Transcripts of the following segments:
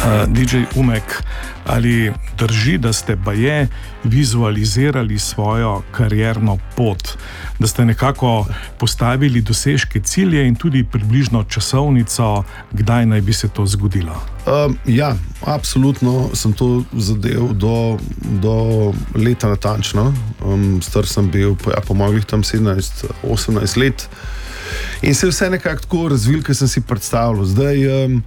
DJ Umek, ali drži, da ste baje vizualizirali svojo karierno pot, da ste nekako postavili dosežke, cilje in tudi približno časovnico, kdaj naj bi se to zgodilo? Ja, absolutno sem to zadev do leta natančno. Star sem bil po mojih tam 17-18 let in se je vse nekako tako razvil, kot sem si predstavljal. Zdaj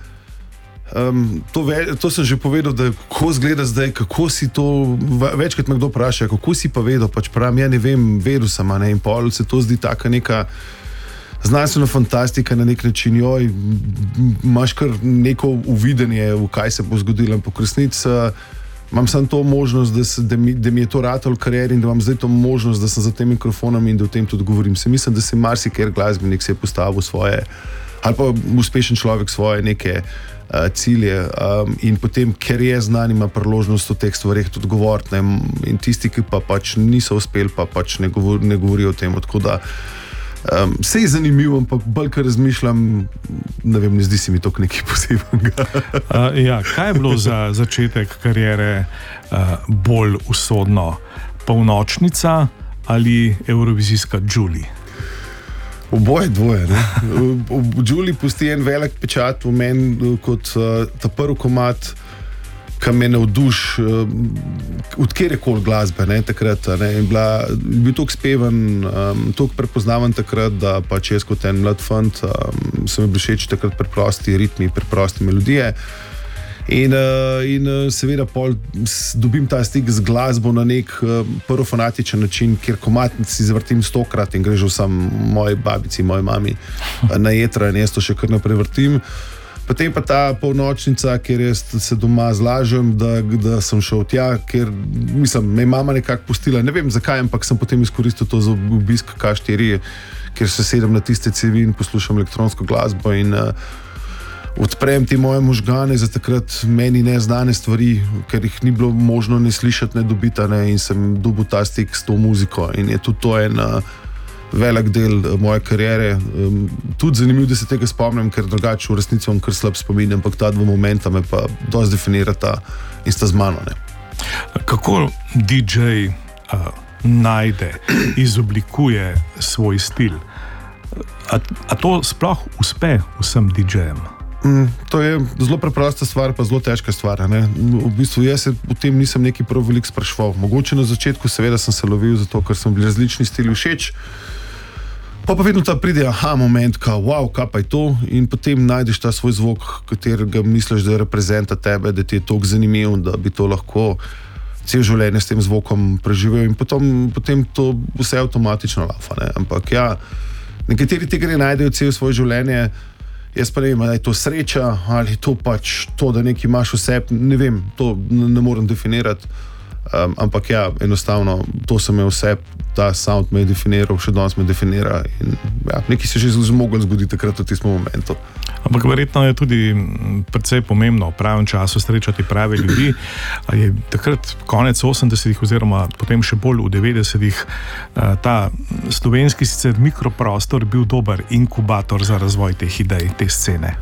to sem že povedal, da kako izgleda zdaj, kako si to, večkrat me kdo vpraša, kako si pa vedel, pač pravim, ja ne vem, vedel sem, in pol se to zdi taka neka znanstvena fantastika na nek način, joj, imaš kar neko uvidenje, v kaj se bo zgodilo, ampak v resnici imam samo to možnost, da mi je to ratalo v karieri in da imam zdaj to možnost, da sem za tem mikrofonom in da o tem tudi govorim. Se mislim, da se marsikjer glasbenik se je postavil svoje, ali pa uspešen človek svoje neke cilje in potem, ker je znan, ima priložnost o teh stvarih tudi govoriti, in tisti, ki pa pač niso uspeli, pa pač ne govorijo o tem, tako da vse je zanimivo, ampak bolj, kar razmišljam, ne vem, ne zdi se mi to nekaj posebnega. Ja, kaj je bilo za začetek kariere bolj usodno? Polnočnica ali Eurovizijska Julie? Oboje dvoje. V Julie pusti en velik pečat v meni kot ta prvi komad, ki me navduši od kjerkoli glasbe, takrat. In bil toliko spevan, toliko prepoznaven takrat, da pač jaz kot en mlad fant sem bil všeč takrat preprosti ritmi, preprosti melodije. In seveda pol dobim ta stik z glasbo na nek prvo fanatičen način, kjer komad si zavrtim 100-krat in gre že vsem moji babici, moji mami na jetra in jaz to še kar naprej vrtim. Potem pa ta polnočnica, kjer jaz se doma zlažem, da sem šel tja, ker mislim, me je mama nekako pustila, ne vem zakaj, ampak sem potem izkoristil to za obisk K4, kjer se sedem na tiste cevi in poslušam elektronsko glasbo in odprem te moje možgane za takrat meni neznane stvari, ker jih ni bilo možno ne slišati, ne dobiti, in sem dobil ta stik s to muziko in je tudi to en velik del moje kariere. Tudi zanimivo, da se tega spomnim, ker drugače v resnici kar slab spomin, ampak ta dva momenta me pa dosti definirata in sta z mano. Kako DJ najde, izoblikuje svoj stil? A to sploh uspe vsem DJ-jem? To je zelo preprosta stvar, pa zelo težka stvar. V bistvu jaz se o tem nisem neki prav veliko spraševal. Mogoče na začetku seveda sem se lovil zato, ker sem bili različni stili všeč. Pa vedno ta pride moment, wow, kaj pa je to, in potem najdeš ta svoj zvok, katerega misliš, da reprezenta tebe, da ti je toliko zanimiv, da bi to lahko cel življenje s tem zvokom preživel in potem to vse avtomatično lafa. Ampak ja, nekateri tega ne najdejo cel svoje življenje. Jaz pa ne vem, ali je to sreča, ali je to pač to, da nekaj imaš vse, ne vem, to ne morem definirati, ampak ja, enostavno, to se me vse, ta sound me je definiral, še danes me definira in ja, nekaj se že zmogel zgoditi takrat v tistem momentu. Ampak verjetno je tudi precej pomembno v pravem času srečati prave ljudi. Je takrat konec 80-ih oziroma potem še bolj v 90-ih ta slovenski sicer mikroprostor bil dober inkubator za razvoj teh idej, te scene?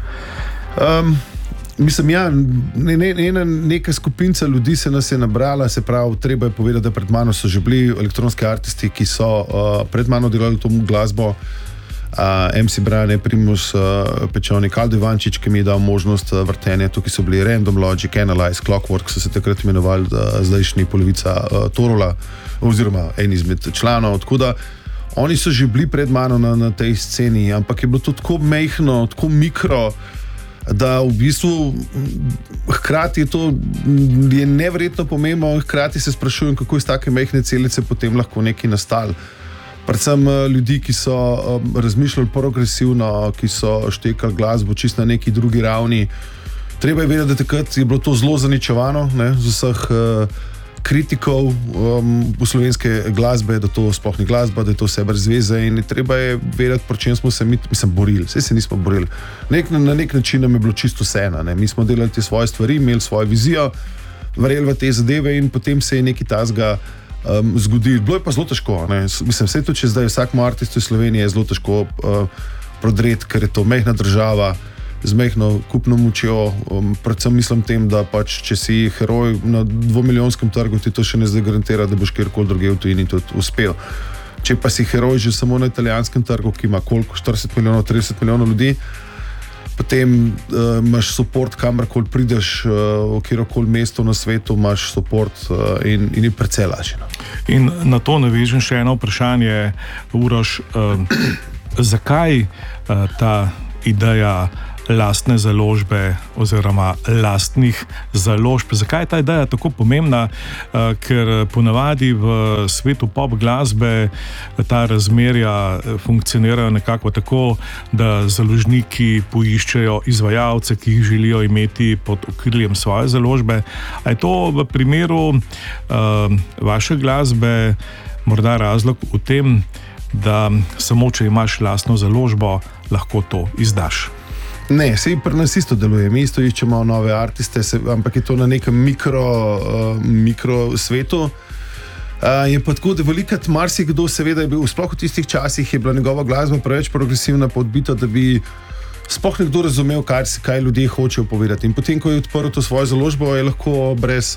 Mislim, ja, neka skupinca ljudi se nas je nabrala, se pravi, treba je povedati, da pred mano so že bili elektronski artisti, ki so pred mano delali to glasbo. MC Brane, Primus Pečovnik, Aldo Ivančič, ki mi je dal možnost vrtenja, tukaj so bili Random Logic, Analyze, Clockwork, so se takrat imenovali, zdajšnji polovica Torola, oziroma en izmed članov, tako da oni so že bili pred mano na tej sceni, ampak je bilo to tako mehno, tako mikro, da v bistvu hkrati je neverjetno pomembno, hkrati se sprašujem, kako iz take mehne celice potem lahko nekaj nastalo. Predvsem ljudi, ki so razmišljali progresivno, ki so štekali glasbo čisto na neki drugi ravni. Treba je vedeti, da takrat je bilo to zelo zaničevano, z vseh kritikov slovenske glasbe, da to sploh ni glasba, da je to vse brez veze in treba je vedeti, pri čem smo se mi borili. Vse se nismo borili. Na nek način nam je bilo čisto vseeno. Mi smo delali te svoje stvari, imeli svojo vizijo, verjeli v te zadeve in potem se je nekaj tazga zgodilo. Bilo je pa zelo težko. Mislim, vse to, če zdaj vsakmu artistu iz Slovenije je zelo težko prodreti, ker je to mehna država, z majhno kupno močjo. Predvsem mislim tem, da pač, če si heroj na 2-milijonskem trgu, ti to še ne zagarantira, da boš kjerkoli drugje v tujini tudi uspel. Če pa si heroj že samo na italijanskem trgu, ki ima koliko, 40 milijonov, 30 milijonov ljudi, potem imaš support, kamorkoli prideš, v kjerokoli mesto na svetu imaš support in je precej lažje. In na to navežem še eno vprašanje, Uroš, zakaj ta ideja lastne založbe oziroma lastnih založb. Zakaj je ta ideja tako pomembna? Ker ponavadi v svetu pop glasbe ta razmerja funkcionirajo nekako tako, da založniki poiščejo izvajalce, ki jih želijo imeti pod okriljem svoje založbe. A je to v primeru vaše glasbe morda razlog v tem, da samo če imaš lastno založbo, lahko to izdaš? Ne, sej pri nas isto deluje. Mi isto iščemo nove artiste, ampak je to na nekem mikro svetu. Je pa tako, da velikrat marsikdo seveda je bil, sploh v tistih časih je bila njegova glasba preveč progresivna, podbita, da bi sploh nekdo razumel, kaj ljudje hočejo povedati. In potem, ko je odprl to svojo založbo, je lahko brez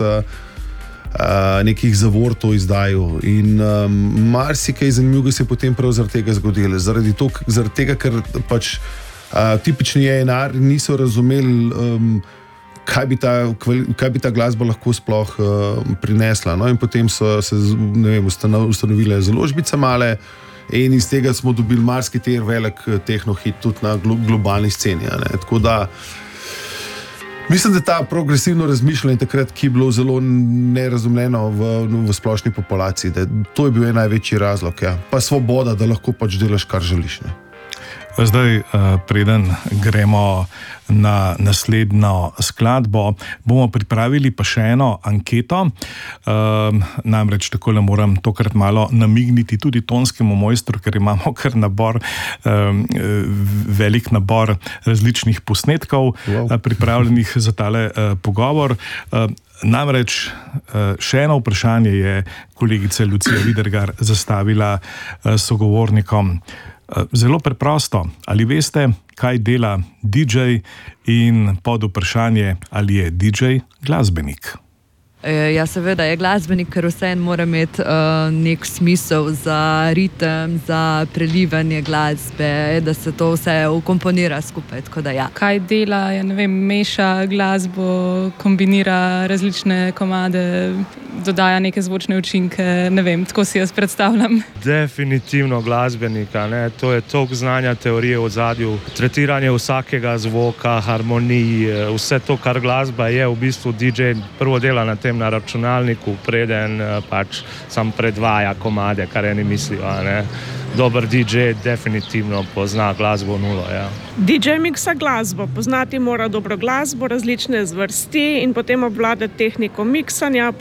nekih zavor to izdajal. In marsikaj zanimivega se je potem prav zaradi tega zgodilo. Zaradi tega, ker pač tipični A&R niso razumeli, kaj bi ta glasba lahko sploh prinesla. No? In potem so se ustanovile založbice male in iz tega smo dobili marsikateri velik tehnohit tudi na globalni sceni. Tako da mislim, da ta progresivno razmišljanje takrat, ki je bilo zelo nerazumljeno v splošni populaciji, da to je bil največji razlog. Ja. Pa svoboda, da lahko pač delaš, kar želiš. Ne? Zdaj, preden gremo na naslednjo skladbo, bomo pripravili pa še eno anketo. Namreč takole moram tokrat malo namigniti tudi tonskemu mojstru, ker imamo kar velik nabor različnih posnetkov pripravljenih za tale pogovor. Namreč še eno vprašanje je kolegica Lucija Vidergar zastavila sogovornikom. Zelo preprosto, ali veste, kaj dela DJ, in pod vprašanje, ali je DJ glasbenik? Ja, seveda je glasbenik, ker vseeno mora imeti nek smisel za ritem, za prelivanje glasbe, da se to vse ukomponira skupaj, tako da ja. Kaj dela, ne vem, meša glasbo, kombinira različne komade, dodaja neke zvočne učinke, ne vem, tako si jaz predstavljam. Definitivno glasbenika, ne? To je toliko znanja, teorije v ozadju, tretiranje vsakega zvoka, harmonij, vse to, kar glasba je, v bistvu DJ prvo dela na tem na računalniku, preden pač sam predvaja komade, kar eni mislijo. Ne? Dober DJ definitivno pozna glasbo nulo. Ja. DJ miksa glasbo, poznati mora dobro glasbo, različne zvrsti in potem obvladati tehniko miksanja,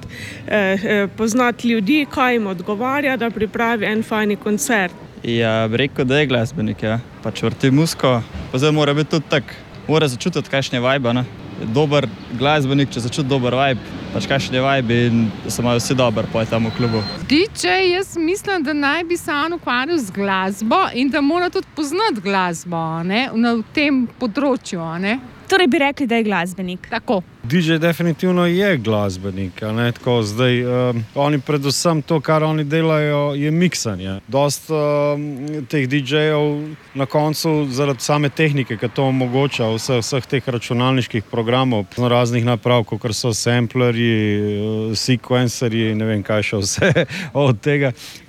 poznati ljudi, kaj jim odgovarja, da pripravi en fajni koncert. Ja, bi rekel, da je glasbenik, ja. Pač vrti muziko, pa zdaj mora biti tudi tak, mora začutiti, kakšne vibe, ne? Dober glasbenik, če začuti dober vibe, pač kakšne vibe in da se imajo vsi dober po tam v klubu. DJ, jaz mislim, da naj bi se on ukvarjal z glasbo in da mora tudi poznati glasbo, ne? Na tem področju, ne? Torej bi rekli, da je glasbenik. Tako. DJ definitivno je glasbenik, ne? Tako, zdaj, oni predvsem to, kar oni delajo, je miksanje. Dost teh DJ-jev na koncu zaradi same tehnike, ki to omogoča, vseh teh računalniških programov, raznih naprav, kot so samplerji, sequencerji, ne vem kaj še vse od tega,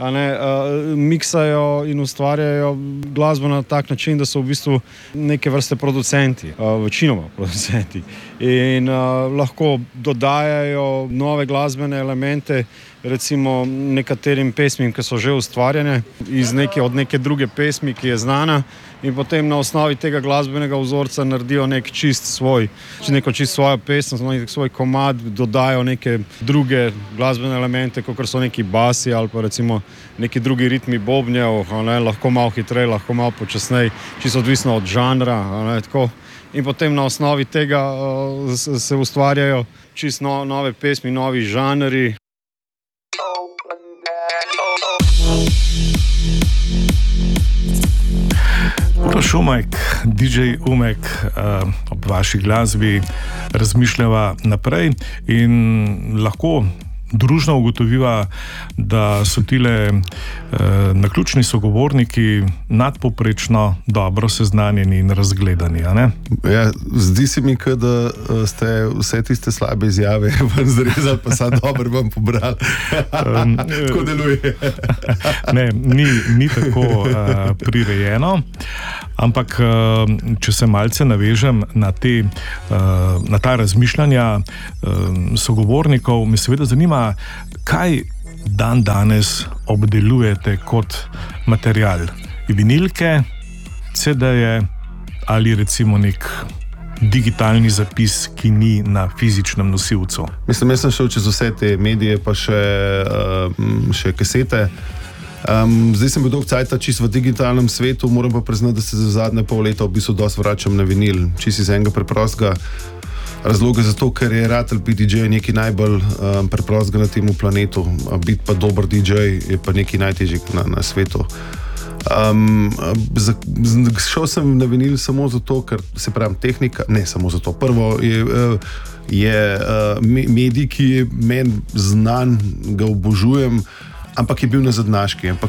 miksajo in ustvarjajo glasbo na tak način, da so v bistvu neke vrste producenti, večinoma producenti. In lahko dodajajo nove glasbene elemente, recimo nekaterim pesmim, ki so že ustvarjene od neke druge pesmi, ki je znana, in potem na osnovi tega glasbenega vzorca naredijo neko čist svojo pesem, nek svoj komad, dodajo neke druge glasbene elemente, kot so neki basi ali pa recimo neki drugi ritmi bobnjev, lahko malo hitreje, lahko malo počasneje, čisto odvisno od žanra, tako. In potem na osnovi tega se ustvarjajo čisto nove pesmi, novi žanri. Uroš Umek, DJ Umek, ob vaši glasbi razmišljava naprej in lahko družno ugotoviva, da so tile naključni sogovorniki nadpovprečno dobro seznanjeni in razgledani, a ne? Ja, zdi se mi, da ste vse tiste slabe izjave ven zrezali, pa sad dobro vam pobrali. Tako deluje. Ne, ni tako prirejeno, ampak če se malce navežem na ta razmišljanja sogovornikov, me seveda zanima, kaj danes obdelujete kot material? Vinilke, CD-je ali recimo nek digitalni zapis, ki ni na fizičnem nosilcu? Mislim, jaz sem šel čez vse te medije, pa še kasete. Zdaj sem bil dolgo časa čisto v digitalnem svetu, moram pa priznati, da se za zadnje pol leta v bistvu dosti vračam na vinil. Čisto iz enega preprostega razloga, zato ker je ratelj biti DJ nekaj najbolj preprostega na tem planetu. Biti pa dober DJ je pa nekaj najtežjega na svetu. Šel sem na vinil samo zato, ker se pravim tehnika, ne samo zato. Prvo je medij, ki je meni znan, ga obožujem, ampak je bil na zadnaški. Ampak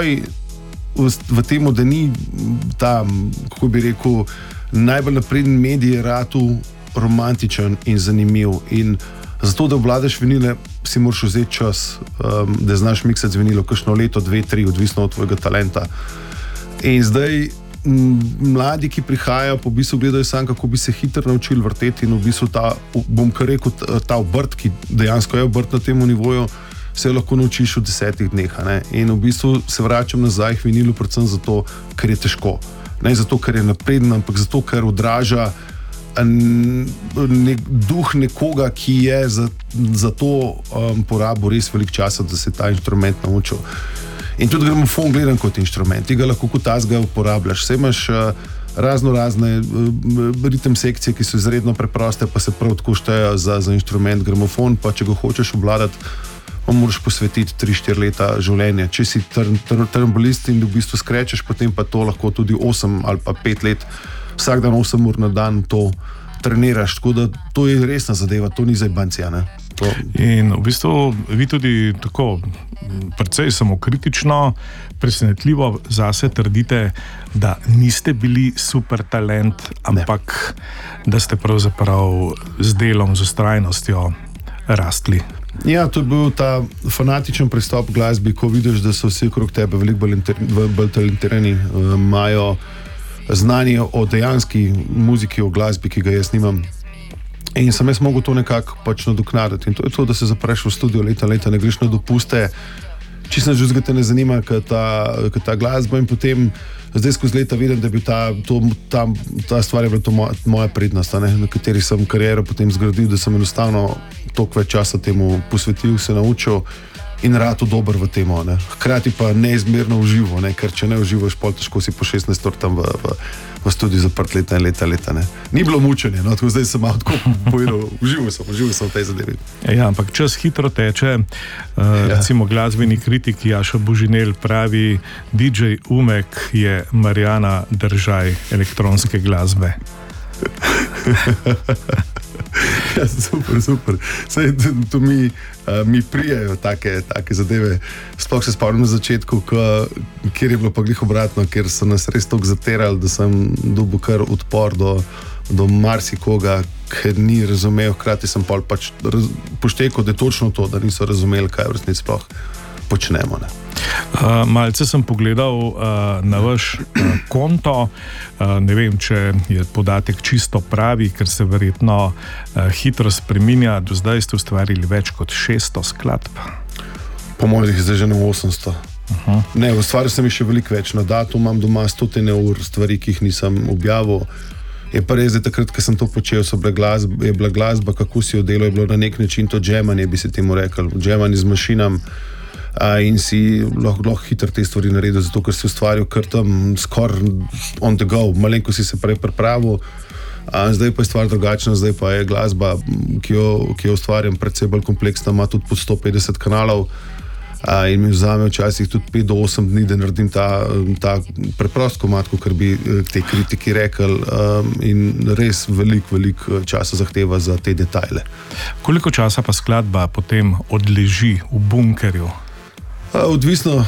v temu, da ni ta, kako bi rekel, najbolj napreden medij je ratu romantičen in zanimiv. In zato, da obvladaš vinile, si moraš vzeti čas, da znaš miksati z vinilo, kakšno leto, 2, 3, odvisno od tvojega talenta. In zdaj mladi, ki prihajajo, po bistvu gledajo sam, kako bi se hitro naučili vrteti in v bistvu bom kar rekel, ta obrt, ki dejansko je obrt na tem nivoju, se lahko naučiš v 10 dneh. In v bistvu se vračam nazaj k vinilu, predvsem zato, ker je težko. Ne zato, ker je napreden, ampak zato, ker odraža duh nekoga, ki je za to porabil res veliko časa, da se ta inštrument naučil. In tudi gramofon gledam kot inštrument, ti ga lahko kot tazga uporabljaš. Vse imaš razne ritem sekcije, ki so izredno preproste, pa se prav tako štejejo za inštrument. Gramofon, pa če ga hočeš obvladati, moraš posvetiti 3-4 leta življenja. Če si trombolist in v bistvu skrečeš, potem pa to lahko tudi 8 ali pa 5 let, vsak dan 8 ur na dan to treniraš. Tako da to je resna zadeva, to ni zajbancija. In v bistvu vi tudi tako precej samokritično, presenetljivo zase trdite, da niste bili super talent, ampak da ste pravzaprav z delom, z vztrajnostjo rastli. Ja, to je bil ta fanatičen pristop k glasbi, ko vidiš, da so vsi okrog tebe veliko bolj talentirani, imajo znanje o dejanski muziki, o glasbi, ki ga jaz nimam. In sem jaz mogel to nekako pač nadoknaditi. In to je to, da se zapreš v studio leta, ne greš na dopuste, čisto že te ne zanima, kaj ta glasba, in potem zdaj skozi leta vidim, da je bil ta stvar je bila to moja prednost, na kateri sem kariero potem zgradil, da sem enostavno toliko več časa temu posvetil, se naučil in rado dober v tem. Hkrati pa neizmerno uživo, ker če ne uživaš, pol težko si po 16 ur tam v studiu zaprt leta in leta. Ni bilo mučenje, tako zdaj sem malo tako povedal, užival sem v tej zadevi. Ja, ampak čas hitro teče. Recimo glasbeni kritik Jaša Božinel pravi, DJ Umek je Marjana Držaj elektronske glasbe. Ja, super. Saj, to mi prijajo take zadeve. Sploh se spomnim na začetku, kjer je bilo pa glih obratno, ker so nas res toliko zaterali, da sem dobil kar odpor do marsikoga, ker ni razumel. Hkrati sem pač poštekal, da je točno to, da niso razumeli, kaj v resnici sploh počnemo. Malce sem pogledal na vaš konto, ne vem, če je podatek čisto pravi, ker se verjetno hitro spreminja. Do zdaj ste ustvarili več kot 600 skladb. Po mojih zdaj že na 800. Ne, ustvaril sem jih še veliko več. Na datum imam doma 100 ur stvari, ki jih nisem objavil. Je pa res, da takrat, ko sem to počel, je bila glasba, kako si jo delal, je bilo na nek način to džemanje, bi se temu rekel. Džemanje z mašinam. In si lahko hitro te stvari naredil, zato ker si ustvaril kar tam skoraj on the go, malenko si se prej pripravil. Zdaj pa je stvar drugačna, zdaj pa je glasba, ki jo ustvarjam, predvsej bolj kompleksna, ima tudi pod 150 kanalov. In mi vzame včasih tudi 5 do 8 dni, da naredim ta preprost komad, kot bi te kritiki rekli, in res veliko časa zahteva za te detajle. Koliko časa pa skladba potem odleži v bunkerju? Odvisno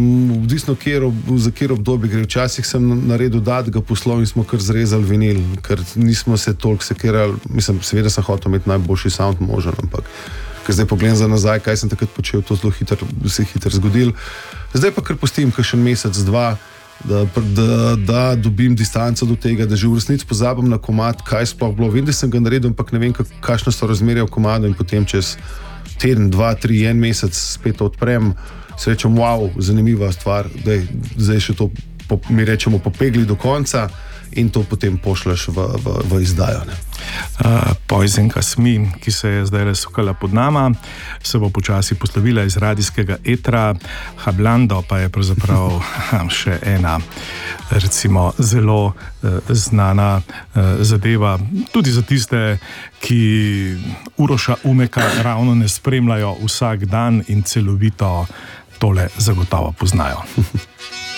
za kjer obdobje gre. Včasih sem naredil ga poslov in smo kar zrezali vinil, ker nismo se toliko sekirali. Mislim, seveda sem hotel imeti najboljši sound možen, ampak ker zdaj pogledam za nazaj, kaj sem takrat počel, to se je hitro zgodilo. Zdaj pa kar pustim kakšen mesec, 2, da dobim distanco do tega, da že v resnici pozabim na komad, kaj sploh bilo. Vem, da sem ga naredil, ampak ne vem, kakšne so razmerja v komadu, in potem čez teden, 2, 3, 1 mesec spet odprem, se rečem, wow, zanimiva stvar, zdaj še to mi rečemo popegli do konca in to potem pošleš v izdajo. Poison Kasmin, ki se je zdaj sukala pod nama, se bo počasi poslovila iz radijskega etra. Hablando pa je pravzaprav še ena, recimo, zelo znana zadeva, tudi za tiste, ki Uroša Umeka ravno ne spremljajo vsak dan in celovito tole zagotovo poznajo.